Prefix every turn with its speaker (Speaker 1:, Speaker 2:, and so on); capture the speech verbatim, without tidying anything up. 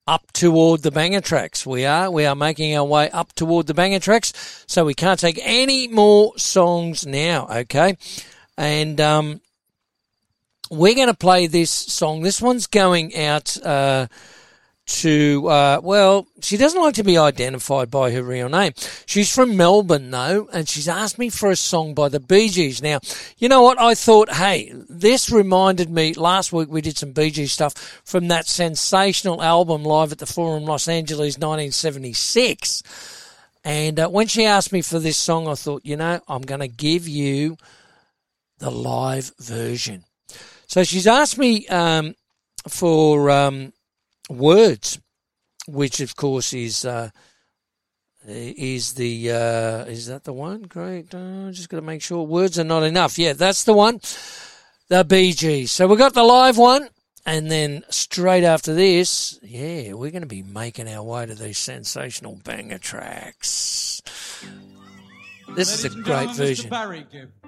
Speaker 1: up toward the banger tracks. We are. We are making our way up toward the banger tracks. So we can't take any more songs now, okay? And um, we're going to play this song. This one's going out uh, to, uh, well, she doesn't like to be identified by her real name. She's from Melbourne, though, and she's asked me for a song by the Bee Gees. Now, you know what? I thought, hey, this reminded me, last week we did some Bee Gees stuff from that sensational album Live at the Forum Los Angeles nineteen seventy-six. And uh, when she asked me for this song, I thought, you know, I'm going to give you the live version. So she's asked me um, for... Um, Words, which of course is uh, is the uh, is that the one? Great, uh, just got to make sure words are not enough. Yeah, that's the one. The Bee Gees. So we got the live one, and then straight after this, yeah, we're going to be making our way to these sensational banger tracks. This Ladies is a great version. Mister Barry,